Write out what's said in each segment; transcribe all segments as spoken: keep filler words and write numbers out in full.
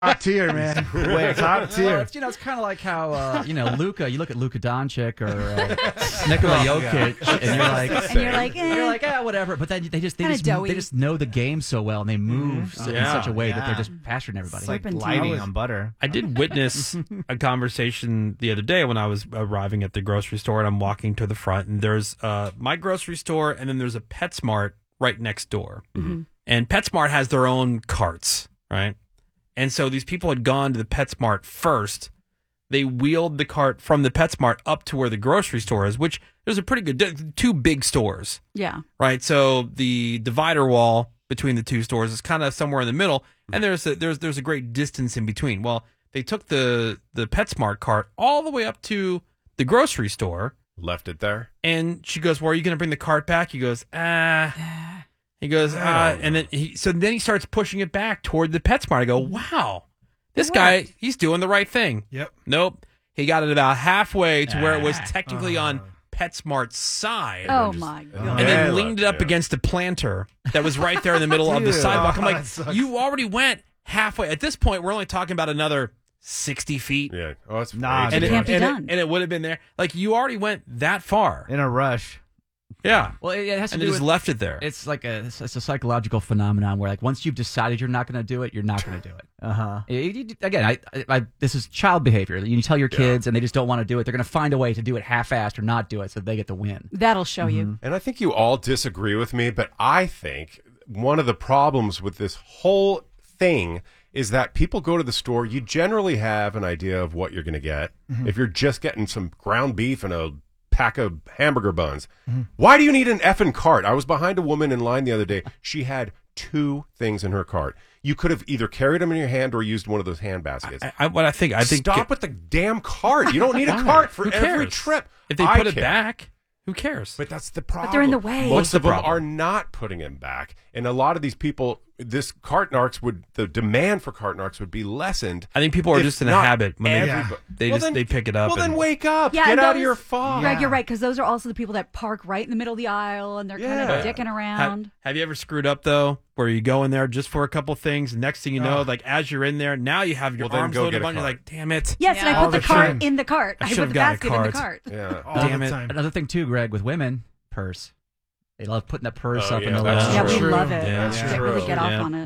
Top tier, man. Wait, top tier. Well, it's, you know, it's kind of like how uh, you know Luka. You look at Luka Doncic or uh, Nikola Jokic, and you're like, And you're like, eh. you're like, ah, whatever. But then they just they Kinda just doughy. they just know the game so well, and they move in Yeah, such a way that yeah. they're just faster than everybody. It's like Serpentine. gliding I was- on butter. I did witness a conversation the other day when I was arriving at the grocery store, and I'm walking to the front, and there's uh, my grocery store, and then there's a PetSmart right next door. Mm-hmm. And PetSmart has their own carts, right? And so these people had gone to the PetSmart first. They wheeled the cart from the PetSmart up to where the grocery store is, which there's a pretty good, two big stores, Yeah. right? So the divider wall between the two stores is kind of somewhere in the middle, and there's a, there's there's a great distance in between. Well, they took the the PetSmart cart all the way up to the grocery store, Left it there. and she goes, "Well, are you going to bring the cart back?" He goes, "Ah." He goes, uh, and then he so then he starts pushing it back toward the PetSmart. I go, "Wow, this guy, he's doing the right thing." Yep. Nope. He got it about halfway to where it was technically on PetSmart's side. Oh, my God. And then Yeah, leaned it up yeah. against a planter that was right there in the middle of the Dude. sidewalk. I'm Oh, like, that sucks. you already went halfway. At this point, we're only talking about another sixty feet. Yeah. Oh, it's Nah, way And too it, Can't be and, it, done. and it would have been there. Like, you already went that far. In a rush. Yeah. Well, it, it has to And do they just with left it there. it's like a it's, it's a psychological phenomenon where like once you've decided you're not going to do it, you're not going to do it. Uh huh. You- you- Again, I, I, I, this is child behavior. You tell your kids, and they just don't want to do it. They're going to find a way to do it half-assed or not do it, so they get the win. That'll show you. And I think you all disagree with me, but I think one of the problems with this whole thing is that people go to the store, you generally have an idea of what you're going to get. If you're just getting some ground beef and a pack of hamburger buns, why do you need an effing cart? I was behind a woman in line the other day. She had two things in her cart. You could have either carried them in your hand or used one of those hand baskets. I, I, what I think, I think, Stop with the damn cart. You don't need a cart for Who every cares? trip. If they I put it care. back, who cares? But that's the problem. they're in the way. Most What's the of them problem? are not putting him back. And a lot of these people, this cart narcs would, the demand for cart narcs would be lessened. I think people are if just in a not habit when they, everybody- they Well, just then- they pick it up. Well, then and- wake up. Yeah, Get and out of those- your fog. Greg, you're right, because those are also the people that park right in the middle of the aisle and they're kind Yeah. of dicking Have, around. have you ever screwed up though, where you go in there just for a couple things, and next thing you know, Oh. like as you're in there, now you have your Well, then arms go loaded get a up on, you're cart. like, damn it. Yes, and I All put the, the cart time. in the cart. I I, should've put the got a basket in the cart. cart. Yeah. All Damn the it. time. Another thing too, Greg, with women, purse. They love putting that purse Oh, up yeah, in the that's lounge. Yeah, we true. love it. Yeah, we that's get really true. get Yeah. off on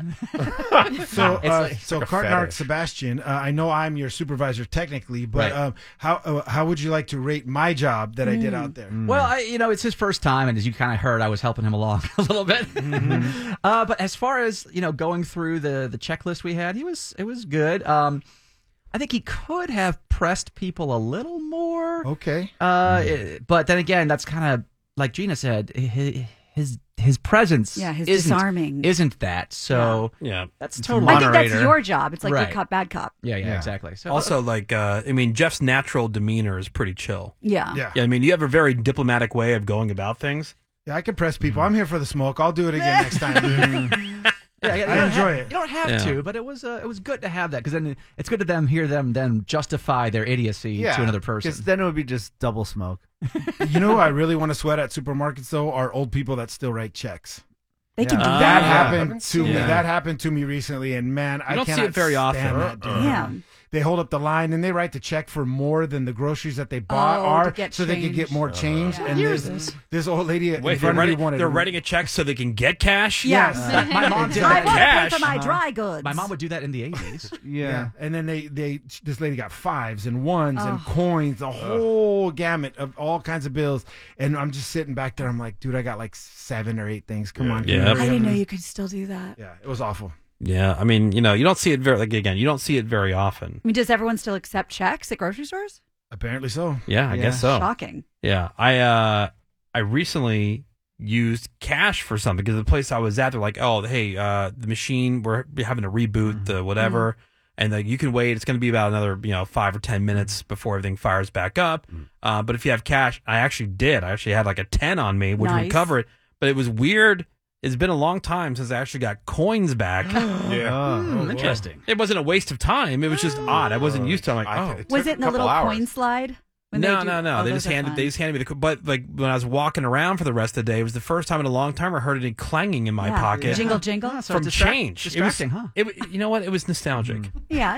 it. So, It's uh, like- so like a cart narc fetish. Sebastian, uh, I know I'm your supervisor technically, but Right. um, how uh, how would you like to rate my job that I did out there? Well, I, you know, it's his first time, and as you kind of heard, I was helping him along a little bit. uh, but as far as you know, going through the the checklist we had, he was it was good. Um, I think he could have pressed people a little more. Okay. Uh, it- but then again, that's kind of like Gina said. His his, his presence, Yeah, his isn't, disarming. isn't that? So Yeah. that's It's totally. I think that's moderator. your job. It's like Right. good cop, bad cop. Yeah, yeah, Yeah. exactly. So Also, like, uh, I mean, Jeff's natural demeanor is pretty chill. Yeah. Yeah. Yeah, I mean, you have a very diplomatic way of going about things. Yeah, I can press people. I'm here for the smoke. I'll do it again next time. dude. Yeah, you I don't enjoy have- it. You don't have Yeah. to, but it was uh, it was good to have that because then it's good to them hear them then justify their idiocy Yeah. to another person. Because then it would be just double smoke. You know who I really want to sweat at supermarkets though are old people that still write checks. They can Yeah. do Uh, That that. Yeah. happened Haven't to seen me. that. That happened to me recently, and man, I don't see cannot it very stand often. that, dude. Damn. They hold up the line and they write the check for more than the groceries that they bought Oh, to are, get so they can get change. more change. Yeah. And Here's this, this. this old lady in Wait, they're front of me writing, wanted they're to- writing a check so they can get cash? Yes. My mom did I that. want to pay Cash. for my dry goods. My mom would do that in the eighties. Yeah. Yeah. And then they, they this lady got fives and ones and Oh. coins, the whole gamut of all kinds of bills. And I'm just sitting back there. I'm like, dude, I got like seven or eight things. Come Yeah. on. can Yeah. you I hurry up didn't know and- you could still do that. Yeah, it was awful. Yeah, I mean, you know, you don't see it very, like, again, you don't see it very often. I mean, does everyone still accept checks at grocery stores? Apparently so. Yeah, I Yeah. guess so. Shocking. Yeah, I uh, I recently used cash for something because the place I was at, they're like, oh, hey, uh, the machine, we're having to reboot the whatever, and like you can wait. It's going to be about another, you know, five or ten minutes before everything fires back up. Uh, but if you have cash, I actually did. I actually had like a ten on me, which would Nice. cover it. But it was weird. It's been a long time since I actually got coins back. Yeah. Oh. Hmm, interesting. It wasn't a waste of time. It was just odd. I wasn't used to it. I'm like, I- oh. it Was took it in the a couple little hours. coin slide? When no, they do- no, no. oh, they those just are handed fun. they just handed me the. co- But like when I was walking around for the rest of the day, it was the first time in a long time I heard any clanging in my Yeah. pocket Jingle, jingle. Oh, so from distract- change. Distracting, it was, huh? It, you know what? It was nostalgic. Yeah,